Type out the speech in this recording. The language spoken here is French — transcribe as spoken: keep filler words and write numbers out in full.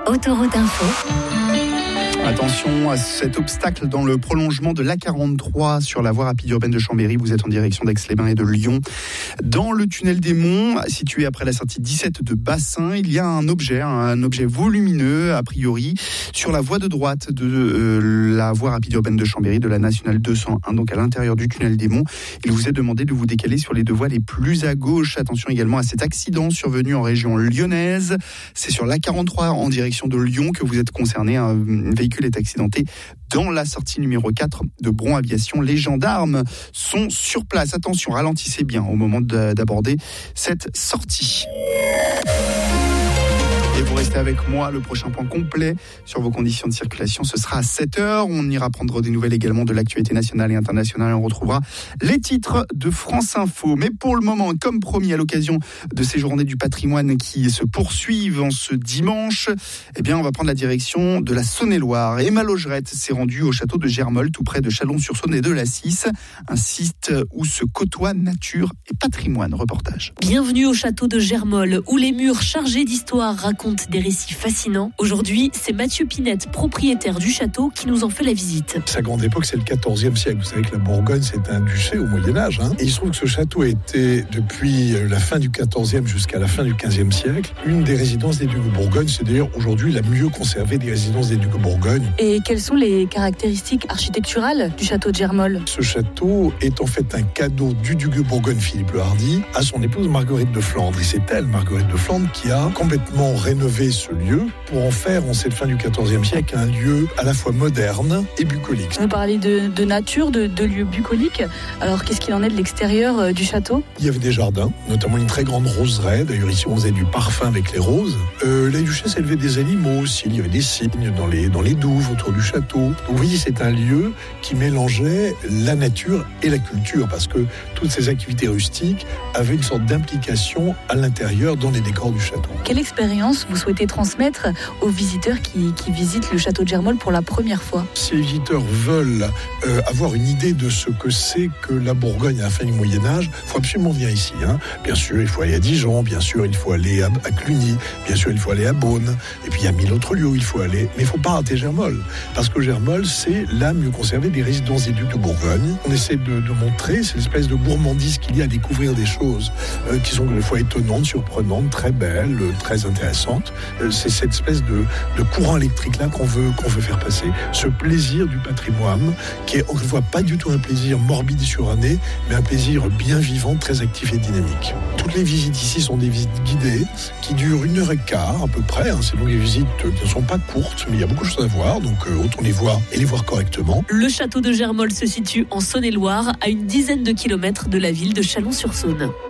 Autoroute Info. Attention à cet obstacle dans le prolongement de l'A quarante-trois sur la voie rapide urbaine de Chambéry. Vous êtes en direction d'Aix-les-Bains et de Lyon. Dans le tunnel des Monts, situé après la sortie dix-sept de Bassin, il y a un objet, un objet volumineux, a priori, sur la voie de droite de euh, la voie rapide urbaine de Chambéry, de la nationale deux cent un, donc à l'intérieur du tunnel des Monts. Il vous est demandé de vous décaler sur les deux voies les plus à gauche. Attention également à cet accident survenu en région lyonnaise. C'est sur l'A quarante-trois en direction de Lyon que vous êtes concerné. Un véhicule est accidenté dans la sortie numéro quatre de Bron Aviation. Les gendarmes sont sur place. Attention, ralentissez bien au moment d'aborder cette sortie. Et vous restez avec moi, le prochain point complet sur vos conditions de circulation, ce sera à sept heures. On ira prendre des nouvelles également de l'actualité nationale et internationale. On retrouvera les titres de France Info. Mais pour le moment, comme promis à l'occasion de ces journées du patrimoine qui se poursuivent en ce dimanche, eh bien, on va prendre la direction de la Saône-et-Loire. Emma Logerette s'est rendue au château de Germolles, tout près de Chalon-sur-Saône et de la Cisse, un site où se côtoient nature et patrimoine. Reportage. Bienvenue au château de Germolles, où les murs chargés d'histoire racontent des récits fascinants. Aujourd'hui, c'est Mathieu Pinette, propriétaire du château, qui nous en fait la visite. Sa grande époque, c'est le quatorzième siècle. Vous savez que la Bourgogne, c'est un duché au Moyen-Âge. Hein. Et il se trouve que ce château a été, depuis la fin du quatorzième jusqu'à la fin du quinzième siècle, une des résidences des ducs de Bourgogne. C'est d'ailleurs aujourd'hui la mieux conservée des résidences des ducs de Bourgogne. Et quelles sont les caractéristiques architecturales du château de Germolles ? Ce château est en fait un cadeau du duc de Bourgogne, Philippe le Hardi, à son épouse Marguerite de Flandre. Et c'est elle, Marguerite de Flandre, qui a complètement rénové ce lieu pour en faire, en cette fin du quatorzième siècle, un lieu à la fois moderne et bucolique. Vous parlez de, de nature, de, de lieux bucoliques. Alors, qu'est-ce qu'il en est de l'extérieur euh, du château ? Il y avait des jardins, notamment une très grande roseraie. D'ailleurs, ici, on faisait du parfum avec les roses. Euh, la duchesse élevait des animaux aussi. Il y avait des cygnes dans les, dans les douves autour du château. Donc, vous voyez, c'est un lieu qui mélangeait la nature et la culture, parce que toutes ces activités rustiques avaient une sorte d'implication à l'intérieur dans les décors du château. Quelle expérience vous souhaitez transmettre aux visiteurs qui, qui visitent le château de Germolles pour la première fois ? Si les visiteurs veulent euh, avoir une idée de ce que c'est que la Bourgogne à la fin du Moyen-Âge, il faut absolument venir ici. Hein. Bien sûr, il faut aller à Dijon, bien sûr, il faut aller à, à Cluny, bien sûr, il faut aller à Beaune, et puis il y a mille autres lieux où il faut aller. Mais il ne faut pas rater Germolles, parce que Germolles, c'est la mieux conservée des résidences des ducs de Bourgogne. On essaie de, de montrer cette espèce de gourmandise qu'il y a à découvrir des choses euh, qui sont des fois étonnantes, surprenantes, très belles, très intéressantes. Euh, c'est cette espèce de, de courant électrique là qu'on veut, qu'on veut faire passer, ce plaisir du patrimoine qui est, on ne voit pas du tout un plaisir morbide et suranné, mais un plaisir bien vivant, très actif et dynamique. Toutes les visites ici sont des visites guidées qui durent une heure et quart à peu près, hein. C'est donc des visites qui ne sont pas courtes, mais il y a beaucoup de choses à voir, donc euh, autant les voir et les voir correctement. Le château de Germolles se situe en Saône-et-Loire, à une dizaine de kilomètres de la ville de Chalon-sur-Saône.